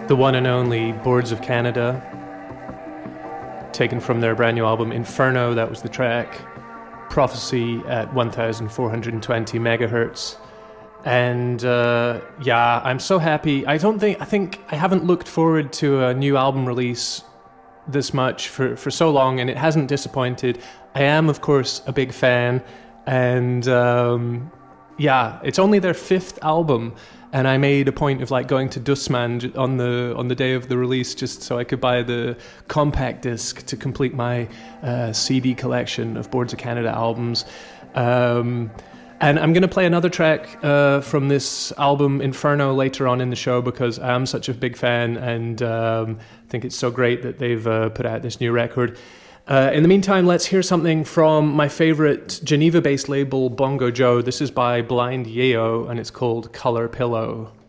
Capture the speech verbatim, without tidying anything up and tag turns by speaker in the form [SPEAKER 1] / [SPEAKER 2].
[SPEAKER 1] the one and only Boards of Canada, taken from their brand new album Inferno. That was the track Prophecy at one thousand four hundred twenty megahertz. And uh, yeah, I'm so happy. I don't think, I think I haven't looked forward to a new album release this much for, for so long, and it hasn't disappointed. I am, of course, a big fan, and um, yeah, it's only their fifth album, and I made a point of like going to Dussmann on the on the day of the release just so I could buy the compact disc to complete my uh, C D collection of Boards of Canada albums. Um, And I'm going to play another track uh, from this album, Inferno, later on in the show because I'm such a big fan, and um, I think it's so great that they've uh, put out this new record. Uh, in the meantime, let's hear something from my favorite Geneva-based label, Bongo Joe. This is by Blind Yeo, and it's called Color Pillow.